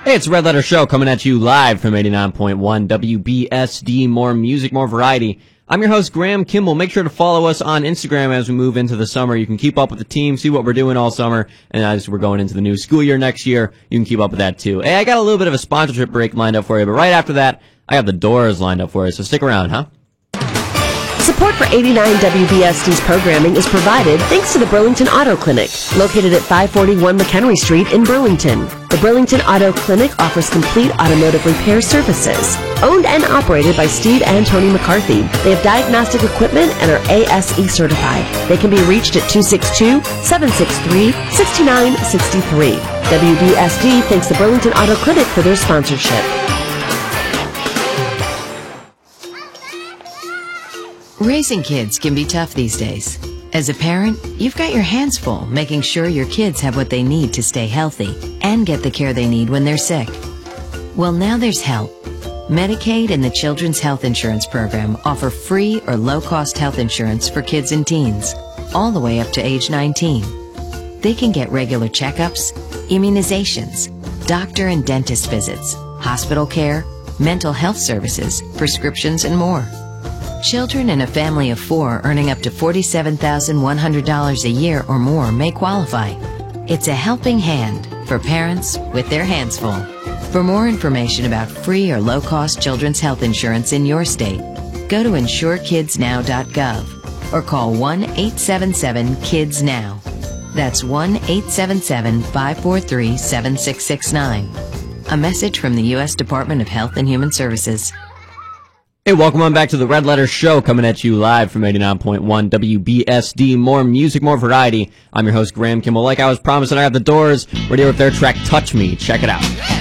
Hey, it's the Red Letter Show coming at you live from 89.1 WBSD. More music, more variety. I'm your host, Graham Kimball. Make sure to follow us on Instagram as we move into the summer. You can keep up with the team, see what we're doing all summer, and as we're going into the new school year next year, you can keep up with that too. Hey, I got a little bit of a sponsorship break lined up for you, but right after that, I have the Doors lined up for you, so stick around, huh? Support for 89 WBSD's programming is provided thanks to the Burlington Auto Clinic, located at 541 McHenry Street in Burlington. The Burlington Auto Clinic offers complete automotive repair services. Owned and operated by Steve and Tony McCarthy, they have diagnostic equipment and are ASE certified. They can be reached at 262-763-6963. WBSD thanks the Burlington Auto Clinic for their sponsorship. Raising kids can be tough these days. As a parent, you've got your hands full making sure your kids have what they need to stay healthy and get the care they need when they're sick. Well, now there's help. Medicaid and the Children's Health Insurance Program offer free or low-cost health insurance for kids and teens, all the way up to age 19. They can get regular checkups, immunizations, doctor and dentist visits, hospital care, mental health services, prescriptions, and more. Children in a family of 4 earning up to $47,100 a year or more may qualify. It's a helping hand for parents with their hands full. For more information about free or low-cost children's health insurance in your state, go to insurekidsnow.gov or call 1-877-KIDS-NOW. That's 1-877-543-7669. A message from the U.S. Department of Health and Human Services. Hey, welcome on back to the Red Letter Show, coming at you live from 89.1 WBSD. More music, more variety. I'm your host, Graham Kimball. Like I was promising, I got the Doors. We're here with their track, Touch Me. Check it out.